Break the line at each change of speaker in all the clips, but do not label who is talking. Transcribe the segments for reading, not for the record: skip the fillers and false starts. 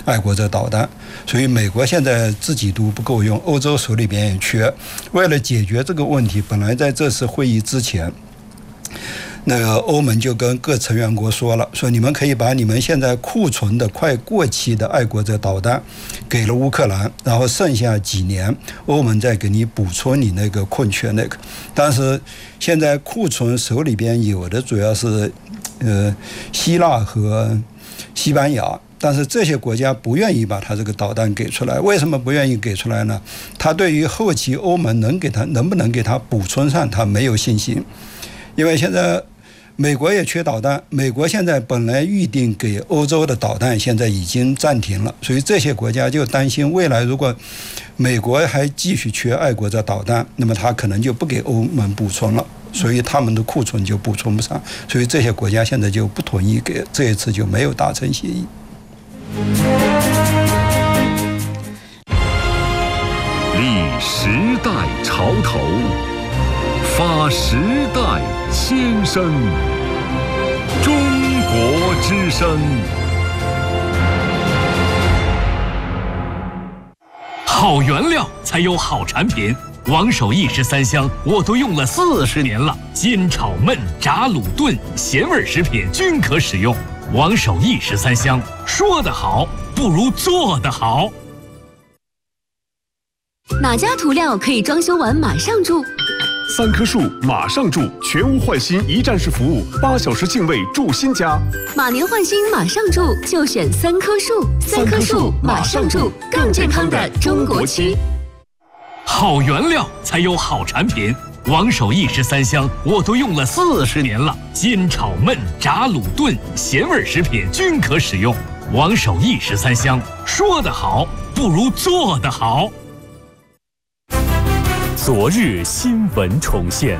爱国者导弹。所以美国现在自己都不够用，欧洲手里边也缺。为了解决这个问题，本来在这次会议之前，那个欧盟就跟各成员国说了，说你们可以把你们现在库存的快过期的爱国者导弹给了乌克兰，然后剩下几年欧盟再给你补充你那个空缺那个。但是现在库存手里边有的主要是希腊和西班牙，但是这些国家不愿意把他这个导弹给出来。为什么不愿意给出来呢？他对于后期欧盟能不能给他补充上，他没有信心。因为现在美国也缺导弹，美国现在本来预定给欧洲的导弹现在已经暂停了，所以这些国家就担心未来如果美国还继续缺爱国者导弹，那么他可能就不给欧盟补充了，所以他们的库存就补充不上，所以这些国家现在就不同意给，这一次就没有达成协议。
立时代潮头，发时代先声，中国之声。好原料才有好产品，王守义13香我都用了40年了，煎炒焖炸卤炖咸味食品均可使用。王守义13香，说得好不如做得好。
哪家涂料可以装修完马上住
？3棵树马上住，全屋换新一站式服务，8小时净位住新家。
马年换新马上住，就选3棵树。3棵树马上住，更健康的中国区。
好原料才有好产品，王守义13香我都用了40年了，煎炒焖炸卤炖咸味食品均可使用。王守义13香，说得好不如做得好。
昨日新闻重现，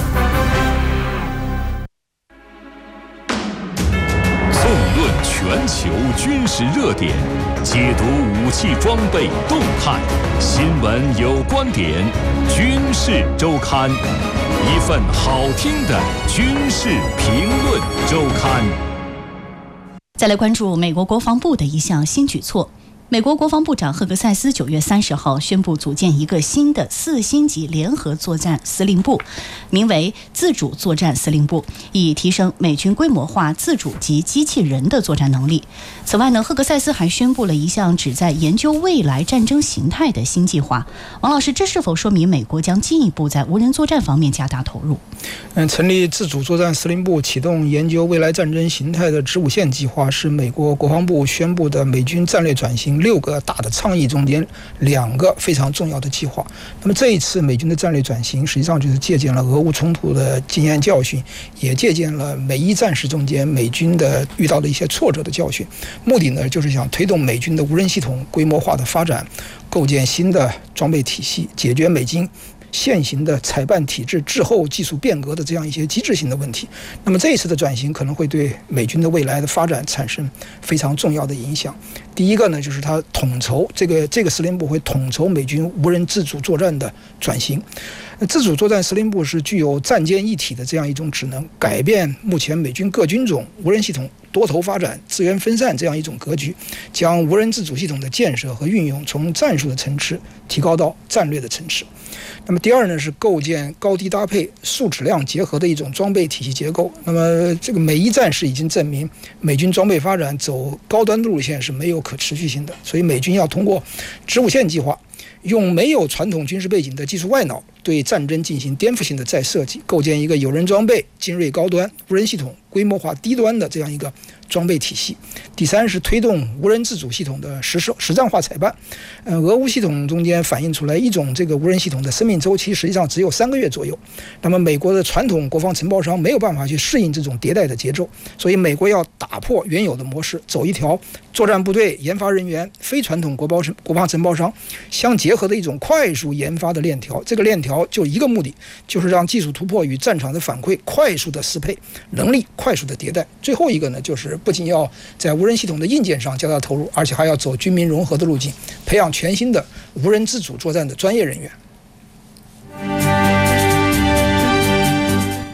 纵论全球军事热点，解读武器装备动态，新闻有观点，军事周刊，一份好听的军事评论周刊。
再来关注美国国防部的一项新举措。美国国防部长赫格塞斯9月30号宣布组建一个新的4星级联合作战司令部，名为自主作战司令部，以提升美军规模化自主及机器人的作战能力。此外呢，赫格塞斯还宣布了一项旨在研究未来战争形态的新计划。王老师，这是否说明美国将进一步在无人作战方面加大投入？
成立自主作战司令部，启动研究未来战争形态的子午线计划，是美国国防部宣布的美军战略转型6个大的倡议中间2个非常重要的计划。那么这一次美军的战略转型，实际上就是借鉴了俄乌冲突的经验教训，也借鉴了美伊战事中间美军的遇到的一些挫折的教训。目的呢，就是想推动美军的无人系统规模化的发展，构建新的装备体系，解决美军现行的采办体制滞后、技术变革的这样一些机制性的问题。那么这一次的转型可能会对美军的未来的发展产生非常重要的影响。第一个呢，就是它统筹这个司令部会统筹美军无人自主作战的转型。自主作战司令部是具有战歼一体的这样一种职能，改变目前美军各军种无人系统多头发展、资源分散这样一种格局，将无人自主系统的建设和运用从战术的层次提高到战略的层次。那么第二呢，是构建高低搭配、数质量结合的一种装备体系结构。那么这个美伊战事已经证明，美军装备发展走高端路线是没有可持续性的，所以美军要通过子午线计划，用没有传统军事背景的技术外脑对战争进行颠覆性的再设计，构建一个有人装备、精锐高端、无人系统规模化低端的这样一个装备体系。第三是推动无人自主系统的实战化采办。俄乌系统中间反映出来一种这个无人系统的生命周期实际上只有3个月左右。那么美国的传统国防承包商没有办法去适应这种迭代的节奏，所以美国要打破原有的模式，走一条作战部队、研发人员、非传统国防承包商相结合的一种快速研发的链条。这个链条就一个目的，就是让技术突破与战场的反馈快速的适配，能力快速的迭代。最后一个呢，就是不仅要在无人系统的硬件上加大投入，而且还要走军民融合的路径，培养全新的无人自主作战的专业人员。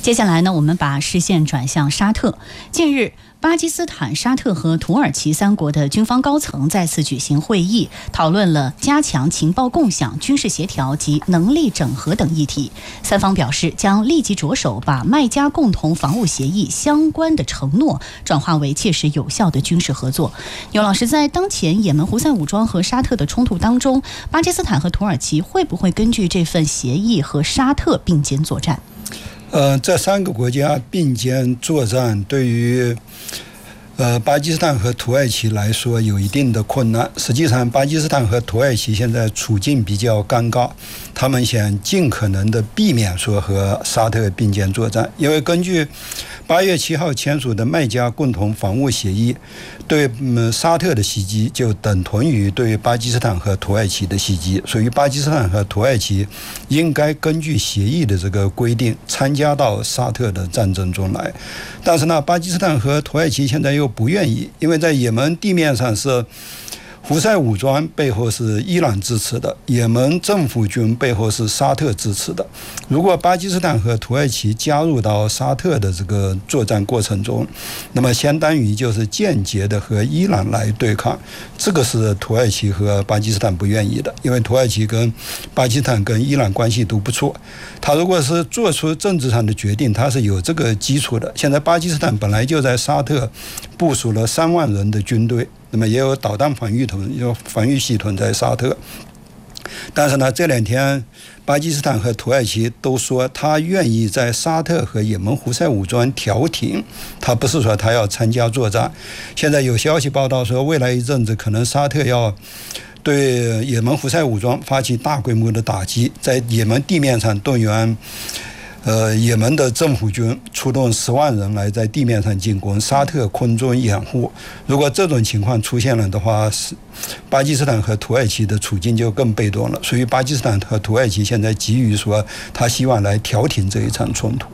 接下来呢，我们把视线转向沙特。近日，巴基斯坦、沙特和土耳其三国的军方高层再次举行会议，讨论了加强情报共享、军事协调及能力整合等议题。三方表示将立即着手把麦加共同防务协议相关的承诺转化为切实有效的军事合作。牛老师，在当前也门胡塞武装和沙特的冲突当中，巴基斯坦和土耳其会不会根据这份协议和沙特并肩作战？
这三个国家并肩作战，对于巴基斯坦和土耳其来说有一定的困难。实际上，巴基斯坦和土耳其现在处境比较尴尬，他们想尽可能的避免说和沙特并肩作战，因为根据8月7号签署的麦加共同防务协议，对沙特的袭击就等同于对巴基斯坦和土耳其的袭击，所以巴基斯坦和土耳其应该根据协议的这个规定参加到沙特的战争中来。但是呢，巴基斯坦和土耳其现在又不愿意，因为在也门地面上是胡塞武装背后是伊朗支持的，也门政府军背后是沙特支持的。如果巴基斯坦和土耳其加入到沙特的这个作战过程中，那么相当于就是间接的和伊朗来对抗，这个是土耳其和巴基斯坦不愿意的，因为土耳其跟巴基斯坦跟伊朗关系都不错。他如果是做出政治上的决定，他是有这个基础的。现在巴基斯坦本来就在沙特部署了3万人的军队，那么也有导弹防御系统在沙特，但是呢，这2天巴基斯坦和土耳其都说他愿意在沙特和也门胡塞武装调停，他不是说他要参加作战。现在有消息报道说，未来一阵子可能沙特要对也门胡塞武装发起大规模的打击，在也门地面上动员也门的政府军出动10万人来在地面上进攻，沙特空中掩护。如果这种情况出现了的话，巴基斯坦和土耳其的处境就更被动了。所以巴基斯坦和土耳其现在急于说，他希望来调停这一场冲突。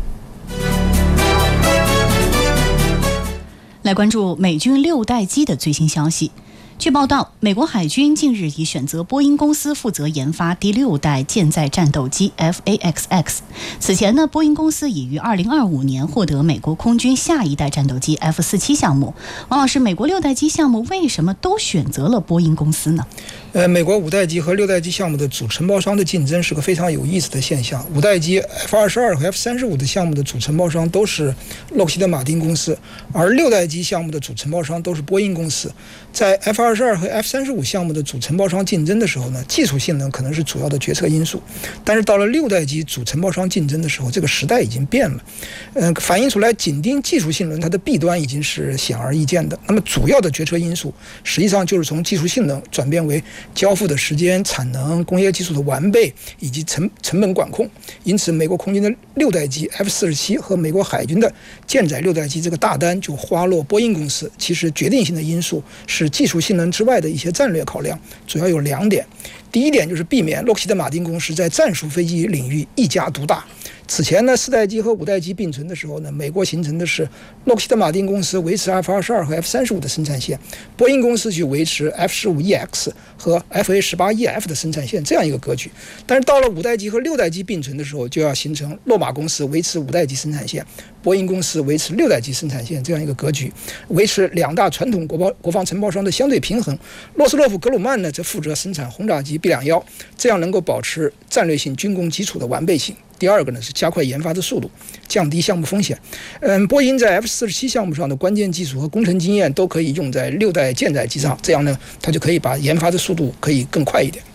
来关注美军6代机的最新消息。据报道，美国海军近日已选择波音公司负责研发第6代舰载战斗机 F/A-XX。此前呢，波音公司已于2025年获得美国空军下一代战斗机 F-47项目。王老师，美国6代机项目为什么都选择了波音公司呢？
美国5代机和6代机项目的主承包商的竞争是个非常有意思的现象。5代机 F-22 和 F-35的项目的主承包商都是洛克希德马丁公司，而6代机项目的主承包商都是波音公司。在 F-22 和 F-35项目的主承包商竞争的时候呢，技术性能可能是主要的决策因素，但是到了6代机主承包商竞争的时候，这个时代已经变了，反映出来紧盯技术性能它的弊端已经是显而易见的。那么主要的决策因素实际上就是从技术性能转变为交付的时间、产能、工业技术的完备以及成本管控。因此，美国空军的6代机 F-47和美国海军的舰载6代机这个大单就花落波音公司。其实决定性的因素是技术性能之外的一些战略考量，主要有2点。第一点就是避免洛克希德马丁公司在战术飞机领域一家独大。此前呢，4代机和5代机并存的时候呢，美国形成的是洛克希德马丁公司维持 F-22和 F-35的生产线，波音公司去维持 F-15EX 和 FA-18EF 的生产线，这样一个格局。但是到了5代机和6代机并存的时候，就要形成洛马公司维持5代机生产线，波音公司维持6代机生产线这样一个格局，维持2大传统国防承包商的相对平衡。洛斯洛夫格鲁曼呢，则负责生产轰炸机 B-21，这样能够保持战略性军工基础的完备性。第二个呢是加快研发的速度，降低项目风险。波音在 F-47项目上的关键技术和工程经验都可以用在6代舰载机上，这样呢，它就可以把研发的速度可以更快一点。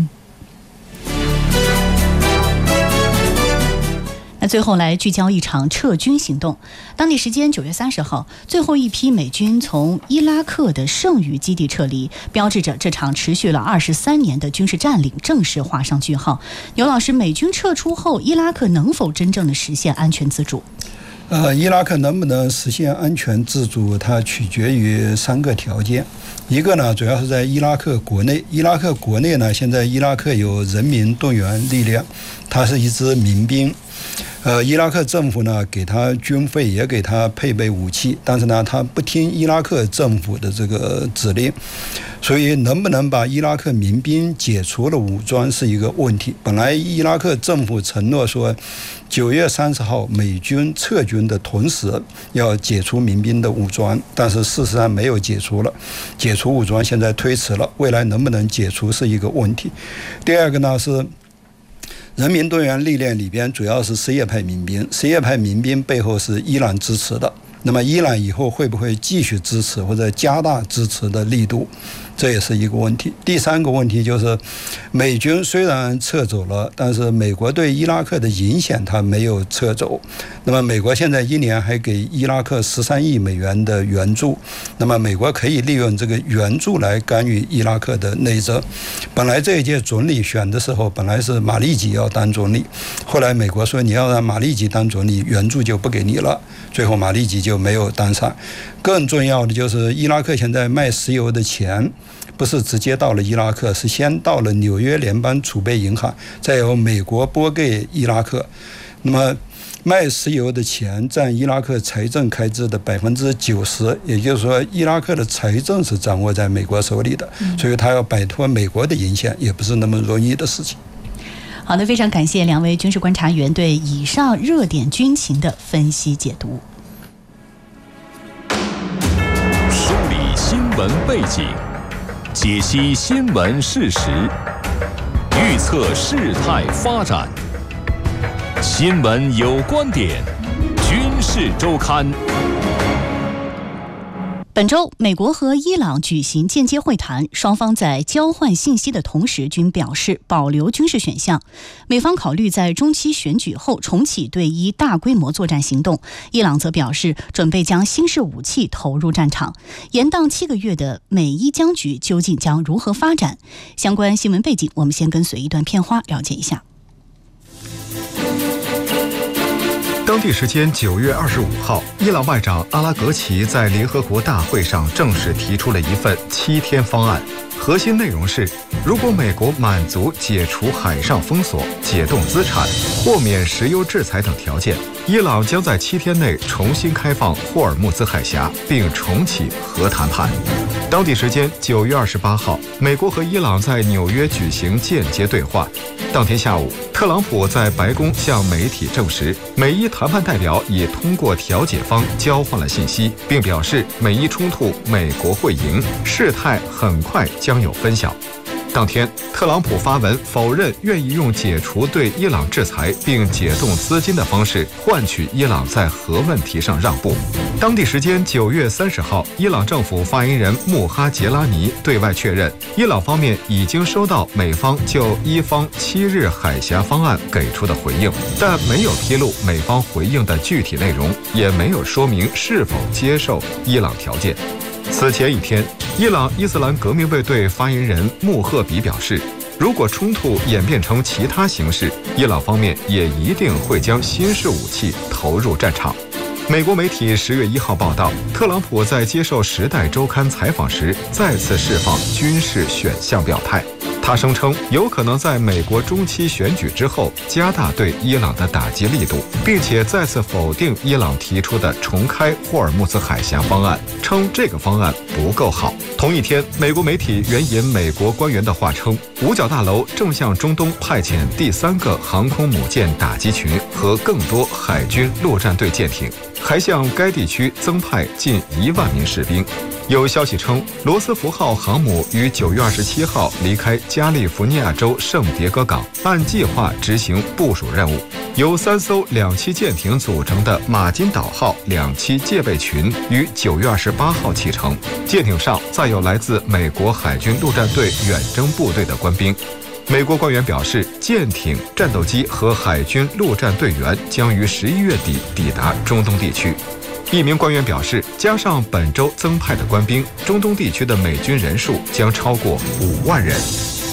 那最后来聚焦一场撤军行动。当地时间9月30号，最后一批美军从伊拉克的剩余基地撤离，标志着这场持续了23年的军事占领正式画上句号。牛老师，美军撤出后，伊拉克能否真正的实现安全自主？
伊拉克能不能实现安全自主，它取决于3个条件。一个呢，主要是在伊拉克国内。伊拉克国内呢，现在伊拉克有人民动员力量，它是一支民兵。伊拉克政府呢，给他军费，也给他配备武器，但是呢，他不听伊拉克政府的这个指令， 所以能不能把伊拉克民兵解除了武装是一个问题。本来伊拉克政府承诺说9月30号美军撤军的同时要解除民兵的武装，但是事实上没有解除了，解除武装现在推迟了，未来能不能解除是一个问题。第二个呢是人民动员力量里边主要是什叶派民兵，什叶派民兵背后是伊朗支持的，那么伊朗以后会不会继续支持或者加大支持的力度，这也是一个问题。第三个问题就是美军虽然撤走了，但是美国对伊拉克的影响它没有撤走。那么美国现在一年还给伊拉克13亿美元的援助，那么美国可以利用这个援助来干预伊拉克的内政。本来这一届总理选的时候本来是马利基要当总理，后来美国说你要让马利基当总理，援助就不给你了，最后马利基就没有当上。更重要的就是伊拉克现在卖石油的钱不是直接到了伊拉克，是先到了纽约联邦储备银行，再由美国拨给伊拉克。那么卖石油的钱占伊拉克财政开支的90%，也就是说伊拉克的财政是掌握在美国手里的，所以他要摆脱美国的影响也不是那么容易的事情。
好的，非常感谢两位军事观察员对以上热点军情的分析解读。
梳理新闻背景，解析新闻事实，预测事态发展。新闻有观点，军事周刊。
本周，美国和伊朗举行间接会谈，双方在交换信息的同时均表示保留军事选项。美方考虑在中期选举后重启对伊大规模作战行动，伊朗则表示准备将新式武器投入战场。延宕7个月的美伊僵局究竟将如何发展？相关新闻背景，我们先跟随一段片花了解一下。
当地时间9月25号，伊朗外长阿拉格齐在联合国大会上正式提出了一份7天方案。核心内容是，如果美国满足解除海上封锁、解冻资产、豁免石油制裁等条件，伊朗将在7天内重新开放霍尔木兹海峡，并重启核谈判。当地时间9月28号，美国和伊朗在纽约举行间接对话。当天下午，特朗普在白宫向媒体证实，美伊谈判代表已通过调解方交换了信息，并表示美伊冲突美国会赢，事态很快将有分晓。当天，特朗普发文否认愿意用解除对伊朗制裁并解冻资金的方式换取伊朗在核问题上让步。当地时间9月30号，伊朗政府发言人穆哈杰拉尼对外确认，伊朗方面已经收到美方就伊方7日海峡方案给出的回应，但没有披露美方回应的具体内容，也没有说明是否接受伊朗条件。此前一天，伊朗伊斯兰革命卫队发言人穆赫比表示，如果冲突演变成其他形式，伊朗方面也一定会将新式武器投入战场。美国媒体10月1号报道，特朗普在接受《时代周刊》采访时再次释放军事选项表态。他声称有可能在美国中期选举之后加大对伊朗的打击力度，并且再次否定伊朗提出的重开霍尔木兹海峡方案，称这个方案不够好。同一天，美国媒体援引美国官员的话称，五角大楼正向中东派遣第3个航空母舰打击群和更多海军陆战队舰艇，还向该地区增派近1万名士兵。有消息称，罗斯福号航母于9月27号离开加利福尼亚州圣迭戈港，按计划执行部署任务。由3艘2栖舰艇组成的马金岛号2栖戒备群于9月28号启程，舰艇上载有来自美国海军陆战队远征部队的官兵。美国官员表示，舰艇、战斗机和海军陆战队员将于11月底抵达中东地区。一名官员表示，加上本周增派的官兵，中东地区的美军人数将超过5万人。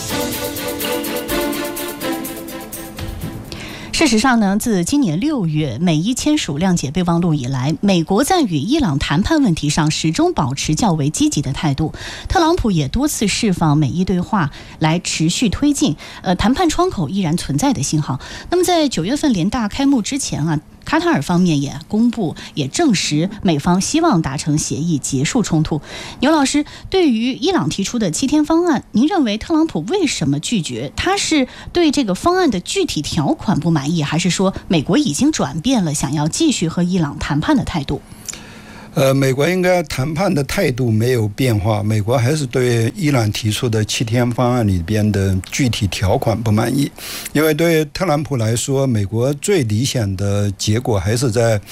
事实上呢，自今年6月美伊签署谅解备忘录以来，美国在与伊朗谈判问题上始终保持较为积极的态度。特朗普也多次释放美伊对话来持续推进谈判窗口依然存在的信号。那么在9月份联大开幕之前卡塔尔方面也公布，也证实美方希望达成协议，结束冲突。牛老师，对于伊朗提出的7天方案，您认为特朗普为什么拒绝？他是对这个方案的具体条款不满意，还是说美国已经转变了想要继续和伊朗谈判的态度？
美国应该谈判的态度没有变化，美国还是对伊朗提出的7天方案里边的具体条款不满意，因为对特朗普来说，美国最理想的结果还是在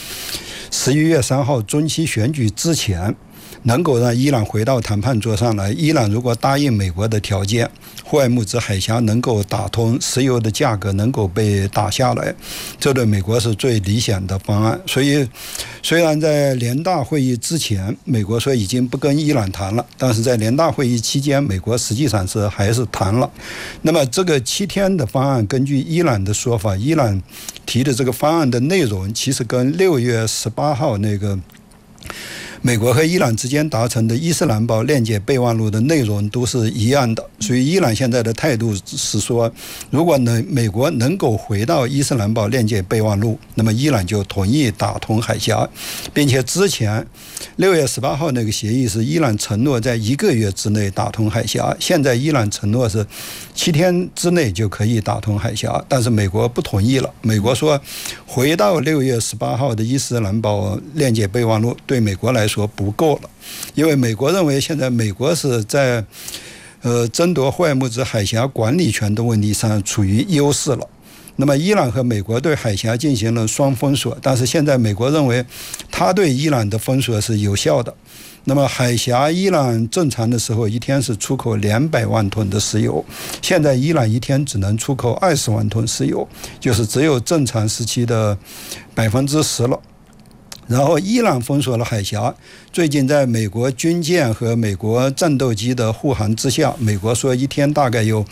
11月3号中期选举之前，能够让伊朗回到谈判桌上来。伊朗如果答应美国的条件，霍尔木兹海峡能够打通，石油的价格能够被打下来，这对美国是最理想的方案。所以虽然在联大会议之前美国说已经不跟伊朗谈了，但是在联大会议期间美国实际上是还是谈了。那么这个7天的方案，根据伊朗的说法，伊朗提的这个方案的内容其实跟6月18号那个美国和伊朗之间达成的伊斯兰堡链接备忘录的内容都是一样的，所以伊朗现在的态度是说，如果美国能够回到伊斯兰堡链接备忘录，那么伊朗就同意打通海峡，并且之前6月18号那个协议是伊朗承诺在1个月之内打通海峡，现在伊朗承诺是7天之内就可以打通海峡，但是美国不同意了。美国说回到6月18号的伊斯兰堡链接备忘录对美国来说不够了，因为美国认为现在美国是在争夺霍尔木兹海峡管理权的问题上处于优势了。那么伊朗和美国对海峡进行了双封锁，但是现在美国认为他对伊朗的封锁是有效的。那么海峡伊朗正常的时候一天是出口200万吨的石油，现在伊朗一天只能出口20万吨石油，就是只有正常时期的10%了。然后伊朗封锁了海峡，最近在美国军舰和美国战斗机的护航之下，美国说一天大概有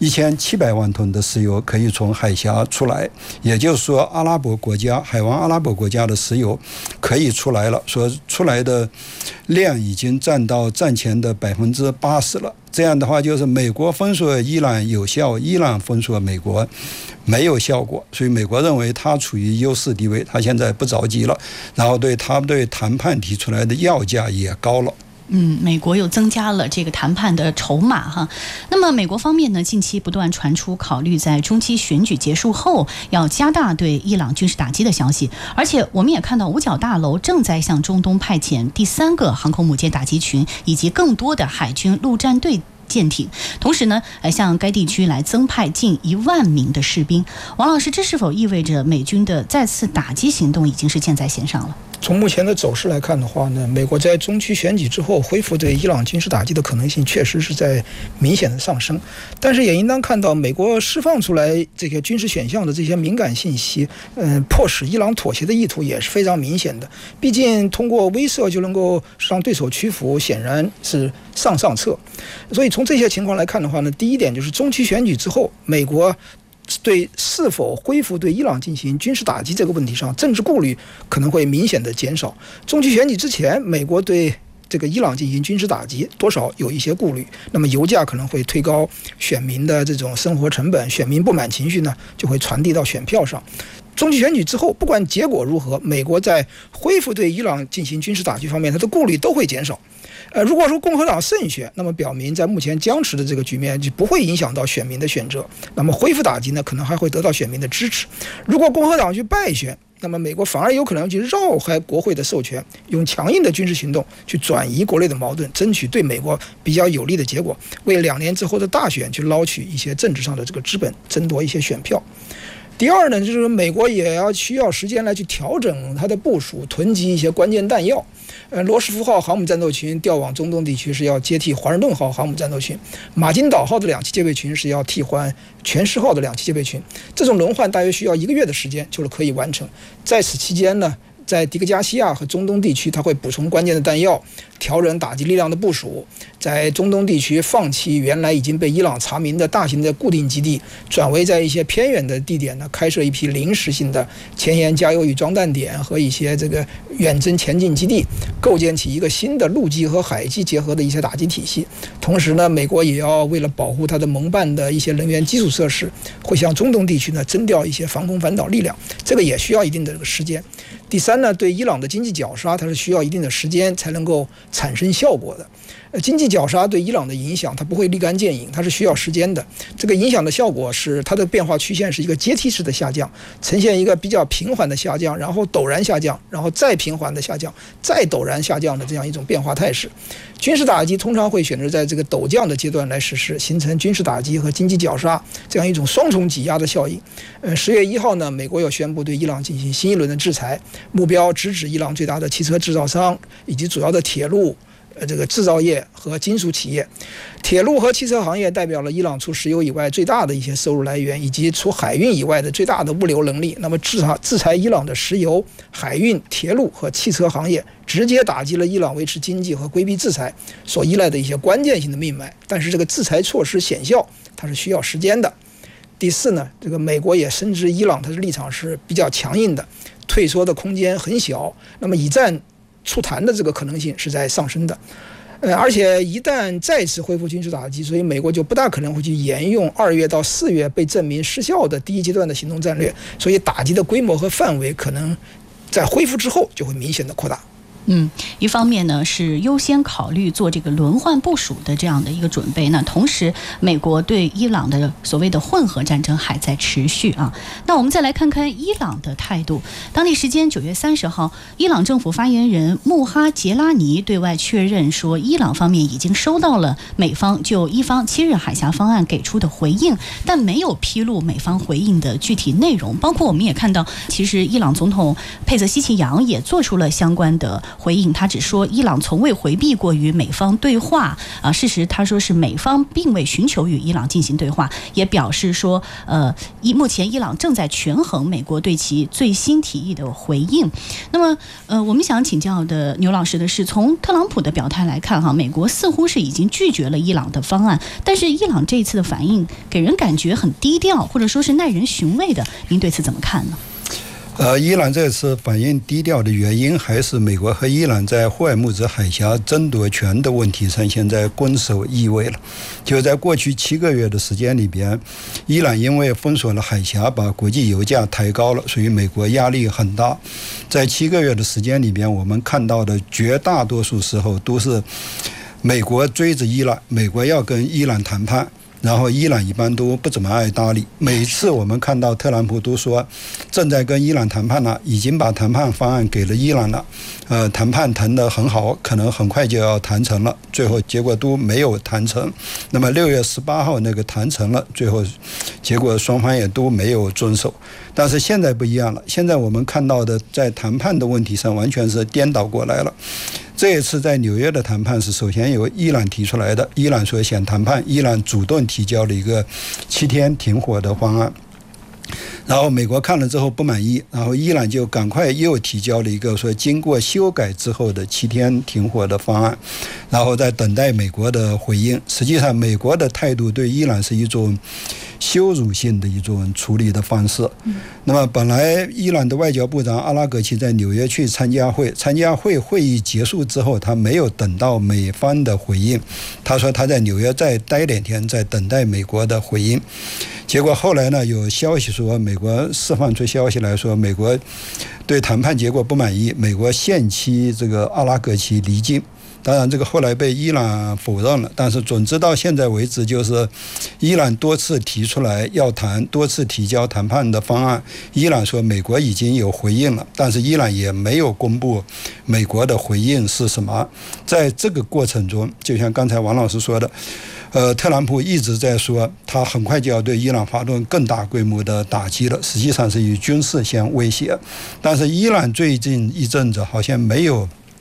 1700万吨的石油可以从海峡出来，也就是说阿拉伯国家海湾阿拉伯国家的石油可以出来了，说出来的量已经占到战前的80%了。这样的话就是美国封锁伊朗有效，伊朗封锁美国没有效果，所以美国认为他处于优势地位，他现在不着急了，然后对谈判提出来的要价也高了。
美国又增加了这个谈判的筹码哈。那么美国方面呢，近期不断传出考虑在中期选举结束后要加大对伊朗军事打击的消息，而且我们也看到五角大楼正在向中东派遣第3个航空母舰打击群以及更多的海军陆战队舰艇，同时呢，向该地区来增派近1万名的士兵。王老师，这是否意味着美军的再次打击行动已经是箭在弦上了？
从目前的走势来看的话呢，美国在中期选举之后恢复对伊朗军事打击的可能性确实是在明显的上升，但是也应当看到美国释放出来这个军事选项的这些敏感信息，迫使伊朗妥协的意图也是非常明显的。毕竟通过威慑就能够让对手屈服，显然是上策。所以从这些情况来看的话呢，第一点就是中期选举之后，美国对是否恢复对伊朗进行军事打击这个问题上，政治顾虑可能会明显的减少。中期选举之前，美国对这个伊朗进行军事打击多少有一些顾虑，那么油价可能会推高选民的这种生活成本，选民不满情绪呢就会传递到选票上。中期选举之后，不管结果如何，美国在恢复对伊朗进行军事打击方面，它的顾虑都会减少。如果说共和党胜选，那么表明在目前僵持的这个局面就不会影响到选民的选择，那么恢复打击呢，可能还会得到选民的支持。如果共和党去败选，那么美国反而有可能去绕开国会的授权，用强硬的军事行动去转移国内的矛盾，争取对美国比较有利的结果，为2年之后的大选去捞取一些政治上的这个资本，争夺一些选票。第二呢，就是美国也需要时间来去调整它的部署，囤积一些关键弹药。罗斯福号航母战斗群调往中东地区是要接替华盛顿号航母战斗群，马金岛号的2栖戒备群是要替换全狮号的2栖戒备群。这种轮换大约需要1个月的时间就可以完成。在此期间呢， 在迪戈加西亚和中东地区，它会补充关键的弹药，调整打击力量的部署，在中东地区放弃原来已经被伊朗查明的大型的固定基地，转为在一些偏远的地点呢，开设一批临时性的前沿加油与装弹点和一些这个远征前进基地，构建起一个新的陆基和海基结合的一些打击体系。同时呢，美国也要为了保护它的盟办的一些能源基础设施，会向中东地区呢征调一些防空反导力量，这个也需要一定的这个时间。第三呢，对伊朗的经济绞杀，它是需要一定的时间才能够产生效果的。经济绞杀对伊朗的影响，它不会立竿见影，它是需要时间的。这个影响的效果是它的变化曲线是一个阶梯式的下降，呈现一个比较平缓的下降，然后陡然下降，然后再平缓的下降，再陡然下降的这样一种变化态势。军事打击通常会选择在这个陡降的阶段来实施，形成军事打击和经济绞杀这样一种双重挤压的效应。10月1号呢，美国又宣布对伊朗进行新一轮的制裁，目标直指伊朗最大的汽车制造商以及主要的铁路这个制造业和金属企业。铁路和汽车行业代表了伊朗除石油以外最大的一些收入来源，以及除海运以外的最大的物流能力。那么制裁伊朗的石油、海运、铁路和汽车行业，直接打击了伊朗维持经济和规避制裁所依赖的一些关键性的命脉。但是这个制裁措施显效，它是需要时间的。第四呢，这个美国也深知伊朗它的立场是比较强硬的，退缩的空间很小，那么以战促谈的这个可能性是在上升的。而且一旦再次恢复军事打击，所以美国就不大可能会去沿用2月到4月被证明失效的第一阶段的行动战略，所以打击的规模和范围可能在恢复之后就会明显的扩大。
一方面呢是优先考虑做这个轮换部署的这样的一个准备，那同时美国对伊朗的所谓的混合战争还在持续啊。那我们再来看看伊朗的态度。当地时间9月30号，伊朗政府发言人穆哈杰拉尼对外确认说，伊朗方面已经收到了美方就伊方7日海峡方案给出的回应，但没有披露美方回应的具体内容。包括我们也看到，其实伊朗总统佩泽希奇扬也做出了相关的回应，他只说伊朗从未回避过与美方对话事实他说是美方并未寻求与伊朗进行对话，也表示说目前伊朗正在权衡美国对其最新提议的回应。那么我们想请教的牛老师的是，从特朗普的表态来看美国似乎是已经拒绝了伊朗的方案，但是伊朗这一次的反应给人感觉很低调，或者说是耐人寻味的，您对此怎么看呢？
伊朗这次反应低调的原因，还是美国和伊朗在霍尔木兹海峡争夺权的问题上现在攻守易位了。就在过去7个月的时间里边，伊朗因为封锁了海峡，把国际油价抬高了，所以美国压力很大。在7个月的时间里边，我们看到的绝大多数时候都是美国追着伊朗，美国要跟伊朗谈判，然后伊朗一般都不怎么爱搭理。每次我们看到特朗普都说正在跟伊朗谈判了，已经把谈判方案给了伊朗了，谈判谈得很好，可能很快就要谈成了，最后结果都没有谈成。那么6月18号那个谈成了，最后结果双方也都没有遵守。但是现在不一样了，现在我们看到的在谈判的问题上完全是颠倒过来了。这一次在纽约的谈判是首先由伊朗提出来的，伊朗说想谈判，伊朗主动提交了一个7天停火的方案，然后美国看了之后不满意，然后伊朗就赶快又提交了一个说经过修改之后的7天停火的方案，然后再等待美国的回应。实际上美国的态度对伊朗是一种羞辱性的一种处理的方式。那么本来伊朗的外交部长阿拉格齐在纽约去参加会议结束之后，他没有等到美方的回应，他说他在纽约再待2天，在等待美国的回应。结果后来呢，有消息说美国释放出消息来说，美国对谈判结果不满意，美国限期这个阿拉格齐离境。当然这个后来被伊朗否认了，但是总之到现在为止，就是伊朗多次提出来要谈，多次提交谈判的方案，伊朗说美国已经有回应了，但是伊朗也没有公布美国的回应是什么。在这个过程中，就像刚才王老师说的，特朗普一直在说他很快就要对伊朗发动更大规模的打击了，实际上是以军事先威胁。但是伊朗最近一阵子好像没有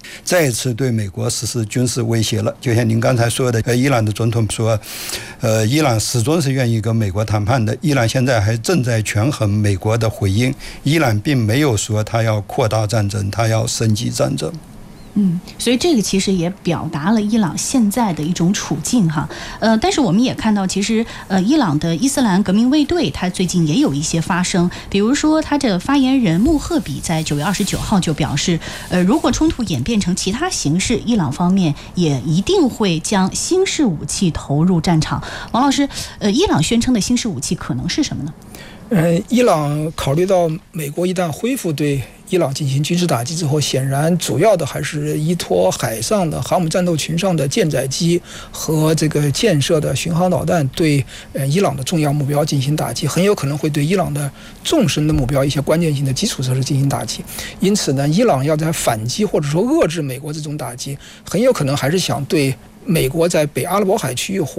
再一次对美国实施军事威胁了。就像您刚才说的，伊朗的总统说，伊朗始终是愿意跟美国谈判的。伊朗现在还正在权衡美国的回应，伊朗并没有说他要扩大战争，他要升级战争。
所以这个其实也表达了伊朗现在的一种处境哈。但是我们也看到，其实伊朗的伊斯兰革命卫队，它最近也有一些发声。比如说，它的发言人穆赫比在9月29号就表示，如果冲突演变成其他形式，伊朗方面也一定会将新式武器投入战场。王老师，伊朗宣称的新式武器可能是什么呢？
伊朗考虑到美国一旦恢复对伊朗进行军事打击之后，显然主要的还是依托海上的航母战斗群上的舰载机和这个舰射的巡航导弹对伊朗的重要目标进行打击，很有可能会对伊朗的纵深的目标一些关键性的基础设施进行打击。因此呢，伊朗要在反击或者说遏制美国这种打击，很有可能还是想对美国在北阿拉伯海区域